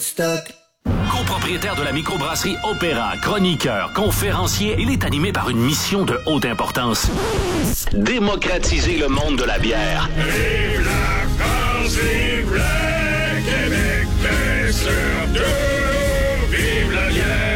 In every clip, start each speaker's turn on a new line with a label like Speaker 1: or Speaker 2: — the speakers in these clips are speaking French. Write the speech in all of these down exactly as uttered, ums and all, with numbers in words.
Speaker 1: Woodstock.
Speaker 2: Copropriétaire de la microbrasserie Opéra, chroniqueur, conférencier, il est animé par une mission de haute importance. Démocratiser le monde de la bière.
Speaker 3: Vive la France, vive le Québec, bien sûr, de vive la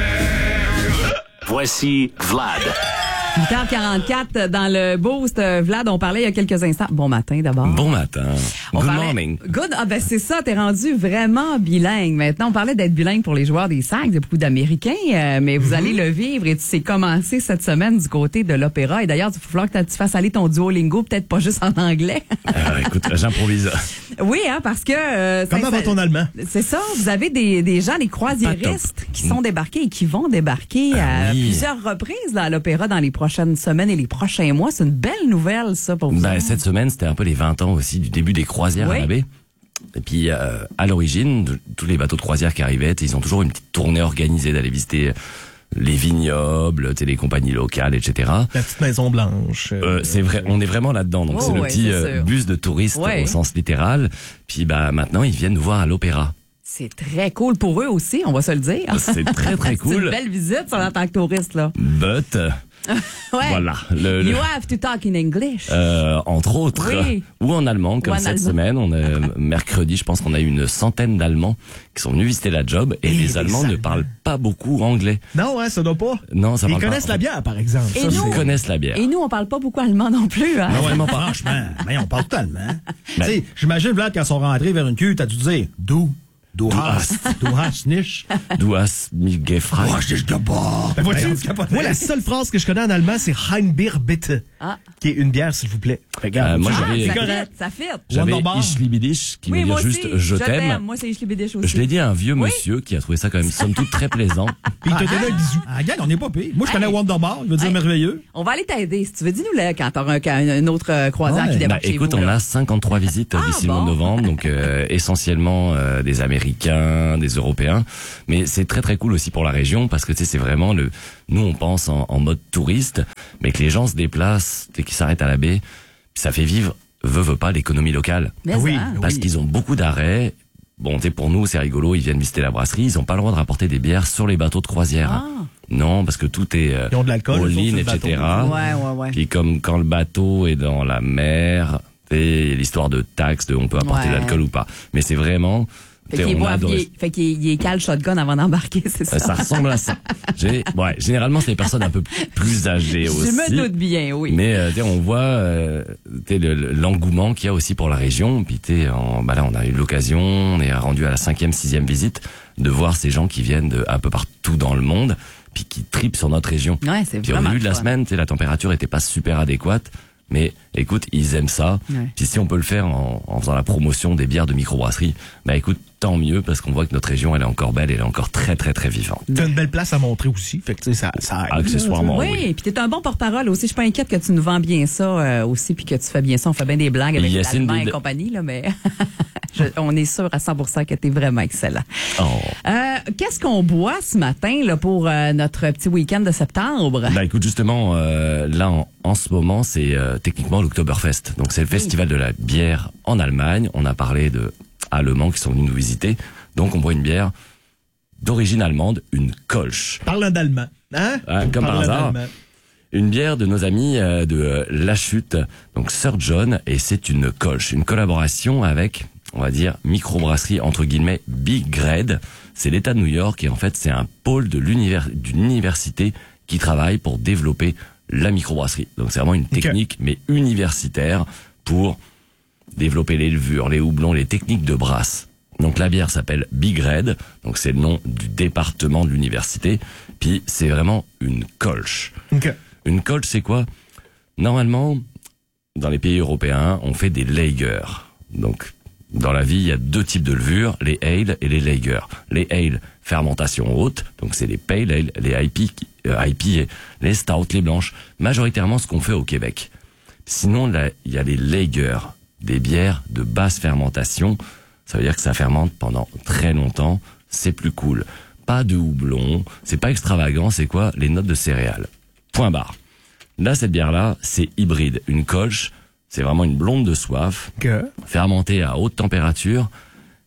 Speaker 3: bière.
Speaker 2: Voici Vlad.
Speaker 4: huit heures quarante-quatre dans le Boost. Vlad, on parlait il y a quelques instants. Bon matin d'abord.
Speaker 5: Bon matin.
Speaker 4: On
Speaker 5: Good
Speaker 4: parlait...
Speaker 5: morning.
Speaker 4: Good. Ah ben c'est ça, t'es rendu vraiment bilingue. Maintenant, on parlait d'être bilingue pour les joueurs des Sags. Il y a beaucoup d'Américains, euh, mais vous mm-hmm. allez le vivre et tu sais commencer cette semaine du côté de l'opéra. Et d'ailleurs, il va falloir que tu fasses aller ton Duolingo, peut-être pas juste en anglais.
Speaker 5: euh, écoute, j'improvise.
Speaker 4: Oui, hein, parce que... Euh,
Speaker 6: Comment va ton allemand?
Speaker 4: C'est ça, vous avez des, des gens, des croisiéristes qui sont débarqués et qui vont débarquer
Speaker 5: ah,
Speaker 4: à
Speaker 5: oui.
Speaker 4: plusieurs reprises là, à l'opéra dans les prochaines semaines et les prochains mois. C'est une belle nouvelle, ça, pour vous.
Speaker 5: Ben, cette semaine, c'était un peu les vingt ans aussi du début des croisières
Speaker 4: oui.
Speaker 5: à la baie. Et puis, euh, à l'origine, de, tous les bateaux de croisière qui arrivaient, ils ont toujours une petite tournée organisée d'aller visiter les vignobles, les compagnies locales, et cetera.
Speaker 6: La petite Maison Blanche. Euh,
Speaker 5: euh, c'est vrai, on est vraiment là-dedans. Donc,
Speaker 4: oh,
Speaker 5: c'est le
Speaker 4: ouais,
Speaker 5: petit
Speaker 4: c'est
Speaker 5: euh, bus de touristes
Speaker 4: ouais.
Speaker 5: au sens littéral. Puis, bah, maintenant, ils viennent nous voir à l'opéra.
Speaker 4: C'est très cool pour eux aussi, on va se le dire.
Speaker 5: C'est très, très cool.
Speaker 4: C'est une belle visite, ça, en tant que touriste, là.
Speaker 5: But...
Speaker 4: ouais.
Speaker 5: Voilà. Le, le,
Speaker 4: you have to talk in English.
Speaker 5: Euh, entre autres.
Speaker 4: Oui.
Speaker 5: Ou en allemand, comme
Speaker 4: en
Speaker 5: cette
Speaker 4: allemand.
Speaker 5: semaine. On a, mercredi, je pense qu'on a eu une centaine d'Allemands qui sont venus visiter la job et, et les Allemands ne parlent pas beaucoup anglais.
Speaker 6: Non, hein, ça doit pas.
Speaker 5: Non, ça
Speaker 6: Ils
Speaker 5: parle
Speaker 6: connaissent
Speaker 5: pas.
Speaker 6: la bière, par exemple.
Speaker 4: Et
Speaker 6: ça,
Speaker 4: nous,
Speaker 5: Ils connaissent la bière.
Speaker 4: Et nous, on parle pas beaucoup allemand non plus, hein.
Speaker 6: Non, vraiment pas. Franchement, mais on parle tout allemand. Ben, tu sais, j'imagine, Vlad, quand ils sont rentrés vers une queue, t'as dû dire, d'où? Du hast, du hast nicht.
Speaker 5: Du hast mich gefragt.
Speaker 6: Du hast dich gebracht. Ben, vois-tu, moi, la seule phrase que je connais en allemand, c'est Ein Bier bitte.
Speaker 4: Ah.
Speaker 6: Qui est une bière, s'il vous plaît. Regarde.
Speaker 5: Euh, moi,
Speaker 4: Ah,
Speaker 5: j'avais,
Speaker 4: ça
Speaker 6: correct.
Speaker 4: fit, ça fit.
Speaker 5: j'avais
Speaker 6: Wunderbar.
Speaker 5: Ich liebe dich, qui
Speaker 4: Oui,
Speaker 5: veut
Speaker 4: moi
Speaker 5: dire
Speaker 4: aussi,
Speaker 5: juste je t'aime.
Speaker 4: Moi, c'est Ich liebe dich aussi.
Speaker 5: Je l'ai dit à un vieux
Speaker 4: Oui.
Speaker 5: monsieur qui a trouvé ça quand même somme toute très plaisant.
Speaker 6: Puis il te donnait un bisou. Ah, gang, on n'est pas pire. Moi, je connais
Speaker 4: Hey.
Speaker 6: Wonderbar. Il veut dire
Speaker 4: Hey.
Speaker 6: merveilleux.
Speaker 4: On va aller t'aider. Si tu veux, dis-nous là quand t'auras un, un autre euh, croisière
Speaker 6: Ouais.
Speaker 4: qui
Speaker 5: Bah,
Speaker 4: débarque chez
Speaker 5: écoute,
Speaker 4: vous.
Speaker 5: on
Speaker 4: là.
Speaker 5: a cinquante-trois visites
Speaker 4: Ah,
Speaker 5: d'ici le
Speaker 4: bon.
Speaker 5: mois de novembre, donc euh, essentiellement euh, des Américains, des Européens, mais c'est très très cool aussi pour la région parce que tu sais c'est vraiment le, nous on pense en, en mode touriste, mais que les gens se déplacent et qu'ils s'arrêtent à la baie, puis ça fait vivre, veut veut pas, l'économie locale,
Speaker 4: Mais
Speaker 6: Oui.
Speaker 4: ça,
Speaker 5: parce
Speaker 6: oui.
Speaker 5: qu'ils ont beaucoup d'arrêts. Bon, tu sais, pour nous c'est rigolo, ils viennent visiter la brasserie, ils ont pas le droit de rapporter des bières sur les bateaux de croisière.
Speaker 4: Ah.
Speaker 5: Non, parce que tout est euh,
Speaker 6: Ils ont de l'alcool,
Speaker 5: all
Speaker 6: eux autres,
Speaker 5: in,
Speaker 6: sur le
Speaker 5: et
Speaker 6: bateau.
Speaker 5: cetera.
Speaker 4: Ouais, ouais, ouais.
Speaker 5: Puis comme quand le bateau est dans la mer, c'est l'histoire de taxes, de on peut apporter
Speaker 4: Ouais.
Speaker 5: de l'alcool ou pas. Mais c'est vraiment,
Speaker 4: Fait
Speaker 5: t'sais,
Speaker 4: qu'il
Speaker 5: on
Speaker 4: boit,
Speaker 5: adore.
Speaker 4: il, fait qu'il il est cale shotgun avant d'embarquer, c'est ça.
Speaker 5: Ça ressemble à ça. J'ai, ouais, généralement c'est des personnes un peu plus âgées aussi.
Speaker 4: Je me doute bien, oui.
Speaker 5: Mais euh, t'sais, on voit euh, t'sais, le- le- l'engouement qu'il y a aussi pour la région. Puis t'sais, en, bah là, on a eu l'occasion, on est rendu à la cinquième, sixième visite, de voir ces gens qui viennent de un peu partout dans le monde, puis qui tripent sur notre région.
Speaker 4: Ouais, c'est
Speaker 5: Puis au
Speaker 4: vraiment
Speaker 5: début de la
Speaker 4: fun.
Speaker 5: semaine, t'sais, la température était pas super adéquate. Mais écoute, ils aiment ça.
Speaker 4: Ouais.
Speaker 5: Puis si on peut le faire en, en faisant la promotion des bières de microbrasserie, bah écoute, tant mieux parce qu'on voit que notre région, elle est encore belle, elle est encore très très très vivante.
Speaker 6: T'as une belle place à montrer aussi. Fait que, tu sais, ça, ça aide.
Speaker 5: Accessoirement,
Speaker 4: Oui,
Speaker 5: oui.
Speaker 4: puis t'es un bon porte-parole aussi. Je suis pas inquiète que tu nous vends bien ça euh, aussi, puis que tu fais bien ça. On fait bien des blagues avec
Speaker 5: Yacine
Speaker 4: l'allemand et
Speaker 5: Bide-
Speaker 4: compagnie, là, mais je- on est sûr à cent pour cent que t'es vraiment excellent.
Speaker 5: Oh.
Speaker 4: Euh, Qu'est-ce qu'on boit ce matin là pour euh, notre petit week-end de septembre?
Speaker 5: Bah écoute, justement, euh, là en, en ce moment, c'est euh, techniquement l'Oktoberfest. Donc c'est le festival de la bière en Allemagne. On a parlé de Allemands qui sont venus nous visiter. Donc on boit une bière d'origine allemande, une Kolsch.
Speaker 6: Parlant d'allemand. Hein?
Speaker 5: Ah, comme par
Speaker 6: Parlant
Speaker 5: hasard.
Speaker 6: d'allemand.
Speaker 5: Une bière de nos amis euh, de euh, La Chute, donc Sir John, et c'est une Kolsch, une collaboration avec, on va dire, microbrasserie entre guillemets Big Red. C'est l'État de New York et en fait c'est un pôle de l'univers d'une université qui travaille pour développer la microbrasserie. Donc c'est vraiment une technique mais universitaire pour développer les levures, les houblons, les techniques de brasse. Donc la bière s'appelle Big Red, donc c'est le nom du département de l'université. Puis c'est vraiment une Kolsch.
Speaker 6: OK.
Speaker 5: Une Kolsch, c'est quoi? Normalement, dans les pays européens, on fait des lagers. Donc, dans la vie, il y a deux types de levures, les ale et les lagers. Les ale, fermentation haute, donc c'est les pale ale, les I P, euh, I P A, les stout, les blanches. Majoritairement, ce qu'on fait au Québec. Sinon, là, il y a les lagers, des bières de basse fermentation. Ça veut dire que ça fermente pendant très longtemps. C'est plus cool. Pas de houblon, c'est pas extravagant, c'est quoi? Les notes de céréales. Point barre. Là, cette bière-là, c'est hybride. Une Kolsch, c'est vraiment une blonde de soif,
Speaker 6: Que?
Speaker 5: fermentée à haute température,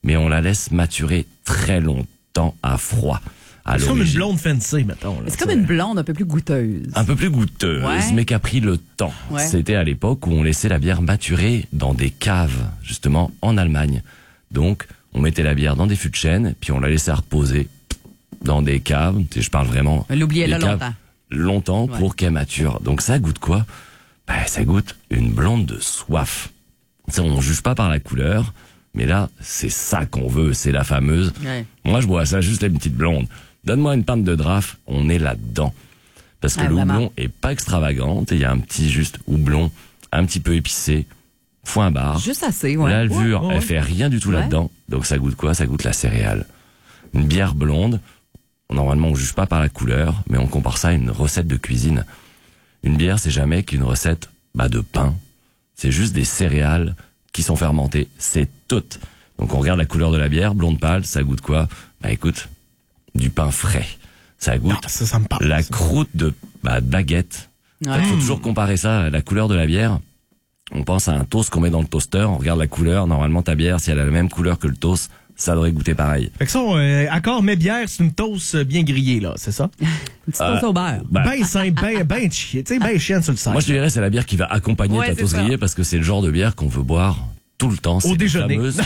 Speaker 5: mais on la laisse maturer très longtemps à froid. À
Speaker 1: C'est comme une
Speaker 5: l'origine.
Speaker 1: blonde fancy, mettons. là,
Speaker 4: C'est
Speaker 1: tu
Speaker 4: comme
Speaker 1: sais.
Speaker 4: une blonde un peu plus goûteuse.
Speaker 5: Un peu plus goûteuse,
Speaker 4: Ouais.
Speaker 5: mais qui a pris le temps.
Speaker 4: Ouais.
Speaker 5: C'était à l'époque où on laissait la bière maturer dans des caves, justement, en Allemagne. Donc, on mettait la bière dans des fûts de chêne, puis on la laissait reposer dans des caves. Tu sais, je parle vraiment...
Speaker 4: Elle l'oubliait
Speaker 5: des
Speaker 4: là
Speaker 5: caves
Speaker 4: longtemps.
Speaker 5: Longtemps
Speaker 4: Ouais.
Speaker 5: pour qu'elle mature. Donc, ça goûte quoi? Ben, ça goûte une blonde de soif. Ça, on juge pas par la couleur, mais là, c'est ça qu'on veut, c'est la fameuse...
Speaker 4: Ouais.
Speaker 5: Moi, je bois ça, juste les petites blondes. Donne-moi une pinte de draft, on est là-dedans. Parce que
Speaker 4: Ah,
Speaker 5: le
Speaker 4: vraiment.
Speaker 5: houblon est pas extravagant, il y a un petit juste houblon, un petit peu épicé, foin bar.
Speaker 4: Juste assez, ouais.
Speaker 5: La levure,
Speaker 1: Ouais, ouais,
Speaker 5: elle
Speaker 1: ouais.
Speaker 5: fait rien du tout
Speaker 4: Ouais.
Speaker 5: là-dedans. Donc ça goûte quoi? Ça goûte la céréale. Une bière blonde, normalement on juge pas par la couleur, mais on compare ça à une recette de cuisine. Une bière, c'est jamais qu'une recette bah, de pain. C'est juste des céréales qui sont fermentées. C'est tout. Donc on regarde la couleur de la bière, blonde pâle, ça goûte quoi? Bah écoute, du pain frais. Ça goûte
Speaker 1: Ah, ça, ça me parle.
Speaker 5: la
Speaker 1: ça.
Speaker 5: croûte de, bah, de baguette.
Speaker 4: Ouais.
Speaker 5: Il faut toujours comparer ça à la couleur de la bière. On pense à un toast qu'on met dans le toaster, on regarde la couleur. Normalement, ta bière, si elle a la même couleur que le toast, ça devrait goûter pareil.
Speaker 1: Fait que ça, euh, accord mes bières, c'est une toast euh, bien grillée, là, c'est ça?
Speaker 4: Une petite sauce au beurre.
Speaker 5: Bah,
Speaker 1: Ben simple, ben, ben chienne, tu sais, ben chienne sur le side.
Speaker 5: moi, je te dirais, c'est la bière qui va accompagner
Speaker 4: Ouais,
Speaker 5: ta
Speaker 4: c'est
Speaker 5: toast
Speaker 4: ça.
Speaker 5: grillée parce que c'est le genre de bière qu'on veut boire tout le temps. C'est les
Speaker 1: déjeuner.
Speaker 5: fameuses-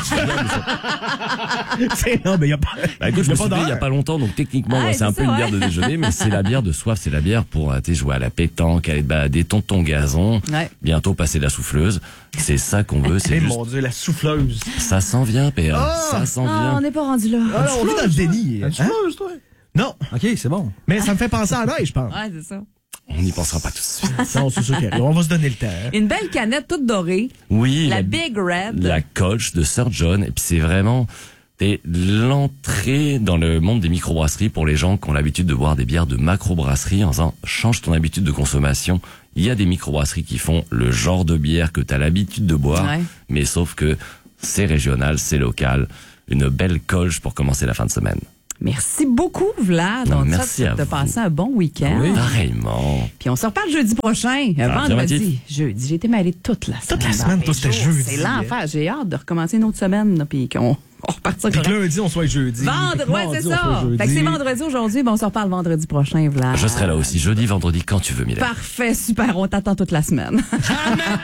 Speaker 1: C'est- non, mais y a pas.
Speaker 5: Bah écoute, je
Speaker 1: y a
Speaker 5: me
Speaker 1: pas
Speaker 5: suis dit il y a
Speaker 1: d'heure.
Speaker 5: pas longtemps, donc techniquement,
Speaker 4: Ah,
Speaker 5: ouais, c'est
Speaker 4: c'est
Speaker 5: un
Speaker 4: ça,
Speaker 5: peu une
Speaker 4: ouais.
Speaker 5: bière de déjeuner, mais c'est la bière de soif, c'est la bière pour euh, tu sais, jouer à la pétanque, aller te balader, tonton gazon,
Speaker 4: Ouais.
Speaker 5: bientôt passer la souffleuse. C'est ça qu'on veut, c'est
Speaker 1: Eh,
Speaker 5: juste,
Speaker 1: mon Dieu, la souffleuse.
Speaker 5: ça s'en vient, P A, ça s'en
Speaker 4: Ah,
Speaker 5: vient.
Speaker 4: on n'est pas rendu là.
Speaker 1: Ah, on vit dans le déni.
Speaker 6: As-tu
Speaker 1: Hein?
Speaker 6: souffleuse, toi?
Speaker 1: Non,
Speaker 6: OK, c'est bon.
Speaker 1: mais ça me fait penser à la neige, je pense.
Speaker 4: Ouais, c'est ça.
Speaker 5: On n'y pensera pas tout de suite.
Speaker 1: Non, c'est sûr qu'on va se donner le temps. hein.
Speaker 4: Une belle canette toute dorée.
Speaker 5: Oui,
Speaker 4: La
Speaker 5: la,
Speaker 4: Big Red.
Speaker 5: la Kolsch de Sir John, et puis c'est vraiment c'est l'entrée dans le monde des microbrasseries pour les gens qui ont l'habitude de boire des bières de macrobrasserie en disant change ton habitude de consommation. Il y a des microbrasseries qui font le genre de bière que tu as l'habitude de boire,
Speaker 4: Ouais.
Speaker 5: mais sauf que c'est régional, c'est local. Une belle Kolsch pour commencer la fin de semaine.
Speaker 4: Merci beaucoup, Vlad.
Speaker 5: Non,
Speaker 4: On te
Speaker 5: merci
Speaker 4: souhaite
Speaker 5: à
Speaker 4: de
Speaker 5: vous.
Speaker 4: passer un bon week-end.
Speaker 5: Pareillement.
Speaker 4: Puis on se reparle jeudi prochain, euh,
Speaker 5: Ah,
Speaker 4: vendredi.
Speaker 5: affirmatif.
Speaker 4: Jeudi, j'ai été mêlée toute la semaine.
Speaker 1: la
Speaker 4: dans
Speaker 1: semaine,
Speaker 4: les
Speaker 1: toi, c'était
Speaker 4: jours.
Speaker 1: jeudi,
Speaker 4: C'est l'enfer. J'ai hâte de recommencer une autre semaine, là, puis qu'on on repartira
Speaker 1: Puis que
Speaker 4: correct.
Speaker 1: lundi, on soit jeudi.
Speaker 4: Vendre,
Speaker 1: Puis que
Speaker 4: ouais,
Speaker 1: mardi,
Speaker 4: c'est
Speaker 1: on soit
Speaker 4: ça.
Speaker 1: jeudi.
Speaker 4: Fait que c'est vendredi aujourd'hui, ben on se reparle vendredi prochain, Vlad.
Speaker 5: Je serai là aussi jeudi, vendredi, quand tu veux, Mylène.
Speaker 4: Parfait, super. On t'attend toute la semaine.